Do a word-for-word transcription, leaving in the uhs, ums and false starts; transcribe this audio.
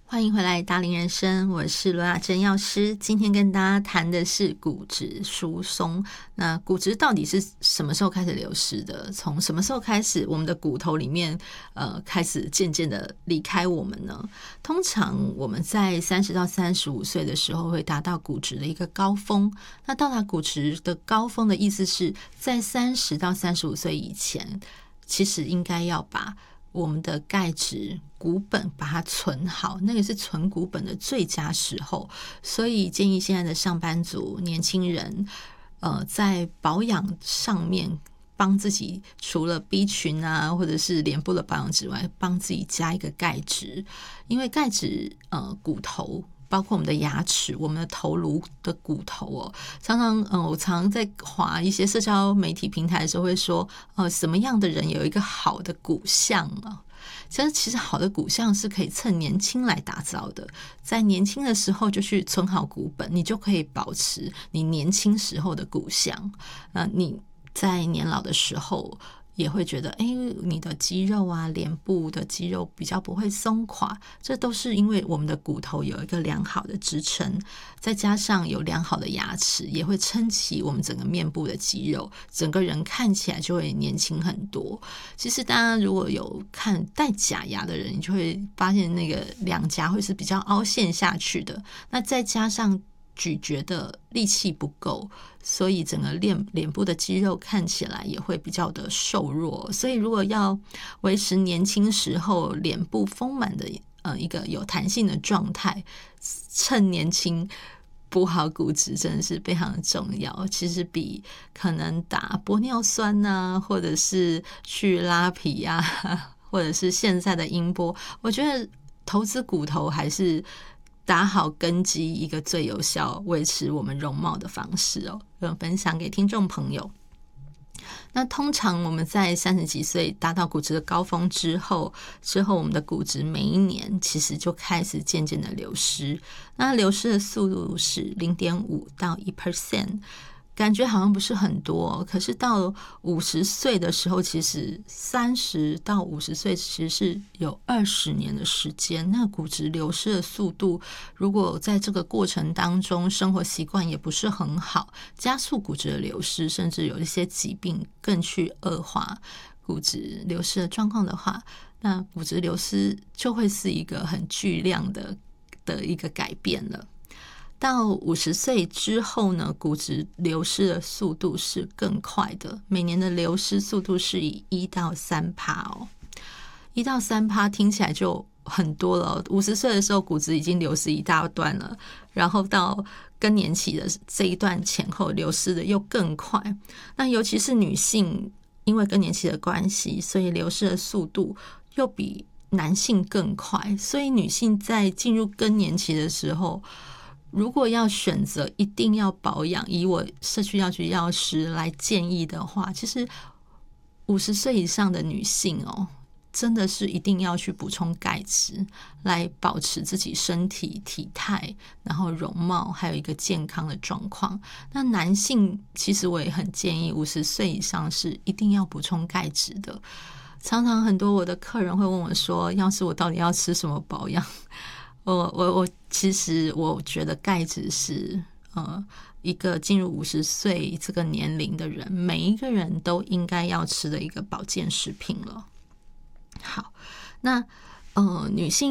欢迎回来达龄人生，我是罗雅珍药师。今天跟大家谈的是骨质疏松。那骨质到底是什么时候开始流失的？从什么时候开始我们的骨头里面呃开始渐渐的离开我们呢？通常我们在三十到三十五岁的时候会达到骨质的一个高峰。那到达骨质的高峰的意思是在三十到三十五岁以前，其实应该要把我们的钙质骨本把它存好，那个是存骨本的最佳时候。所以建议现在的上班族年轻人呃，在保养上面帮自己除了 B 群啊或者是脸部的保养之外，帮自己加一个钙质。因为钙质呃骨头包括我们的牙齿，我们的头颅的骨头哦，常常嗯，我常常在滑一些社交媒体平台的时候会说，呃，什么样的人有一个好的骨相啊？其实，其实好的骨相是可以趁年轻来打造的，在年轻的时候就去存好骨本，你就可以保持你年轻时候的骨相。那你在年老的时候也会觉得哎，你的肌肉啊，脸部的肌肉比较不会松垮，这都是因为我们的骨头有一个良好的支撑，再加上有良好的牙齿，也会撑起我们整个面部的肌肉，整个人看起来就会年轻很多。其实大家如果有看戴假牙的人，你就会发现那个两颊会是比较凹陷下去的，那再加上咀嚼的力气不够，所以整个脸脸部的肌肉看起来也会比较的瘦弱。所以如果要维持年轻时候脸部丰满的呃一个有弹性的状态，趁年轻补好骨质真的是非常的重要。其实比可能打玻尿酸啊，或者是去拉皮啊，或者是现在的音波，我觉得投资骨头还是打好根基一个最有效维持我们容貌的方式哦，分享给听众朋友。那通常我们在三十几岁达到骨质的高峰之后，之后我们的骨质每一年其实就开始渐渐的流失，那流失的速度是 零点五到百分之一，感觉好像不是很多，可是到五十岁的时候，其实三十到五十岁其实是有二十年的时间。那骨质流失的速度，如果在这个过程当中生活习惯也不是很好，加速骨质的流失，甚至有一些疾病更去恶化骨质流失的状况的话，那骨质流失就会是一个很巨量的的一个改变了。到五十岁之后呢，骨质流失的速度是更快的，每年的流失速度是以一到三趴哦，一到三趴听起来就很多了。五十岁的时候骨质已经流失一大段了，然后到更年期的这一段前后流失的又更快。那尤其是女性，因为更年期的关系，所以流失的速度又比男性更快。所以女性在进入更年期的时候，如果要选择一定要保养，以我社区药局药师来建议的话，其实五十岁以上的女性哦，真的是一定要去补充钙质，来保持自己身体体态，然后容貌还有一个健康的状况。那男性其实我也很建议五十岁以上是一定要补充钙质的。常常很多我的客人会问我说，要是我到底要吃什么保养？我我我其实我觉得钙质是呃一个进入五十岁这个年龄的人，每一个人都应该要吃的一个保健食品了。好，那呃女性